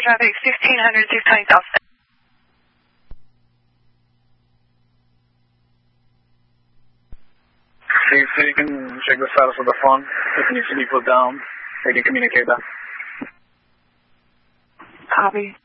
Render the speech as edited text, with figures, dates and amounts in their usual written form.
traffic 1600, 620 South. See if you can check the status of the phone. If it needs to be put down, they can communicate that. Copy.